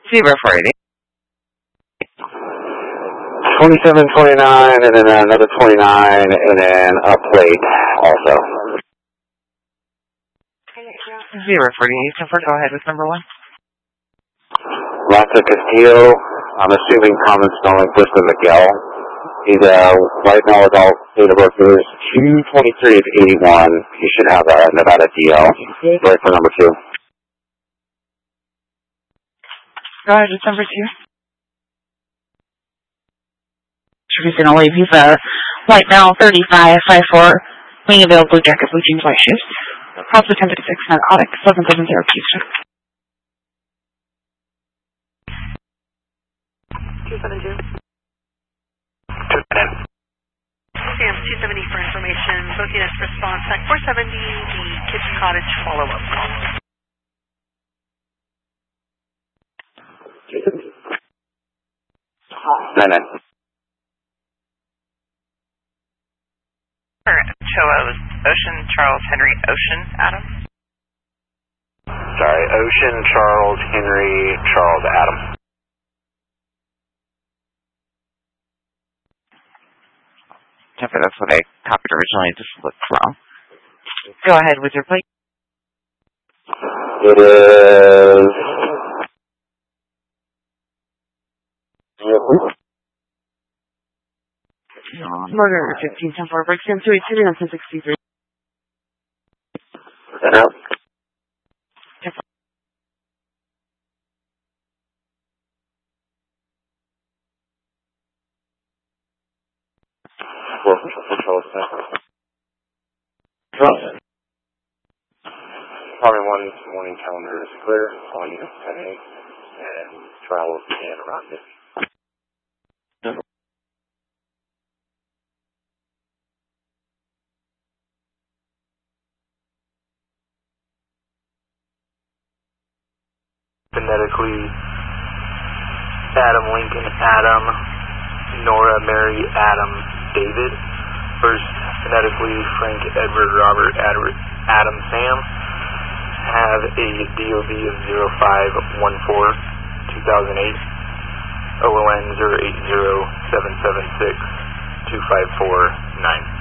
Zebra 480. 2729, and then another 29, and then a plate also. Zebra 480, go ahead with number 1. Rafa Castillo, I'm assuming common spelling first of Miguel. He's right now adult, date of birth is 2/23 of 81. He should have a Nevada DL. Right for number 2. Go ahead with number 2. He's going to leave. He's white male, 35, 5'4", wing available, blue jacket, blue jeans, white shoes. House with 1056, narcotic, 770 Houston. 272. 270. Sam 270 for information. Both units response at 470, the Kids Cottage follow-up call. 99. Choa's Ocean Charles Henry Ocean Adam. Sorry, Ocean Charles Henry Charles Adam. Temper, that's what I copied originally, just looked wrong. Go ahead with your plate. It is... Murder 1510 breaks in 282 and 1063. That out? Probably morning calendar is clear. All units 10-8 and travel began around this. Phonetically, Adam Lincoln Adam, Nora Mary Adam David. First, phonetically, Frank Edward Robert Adam Sam. Have a DOB of 0514 2008. OON 080776 2549.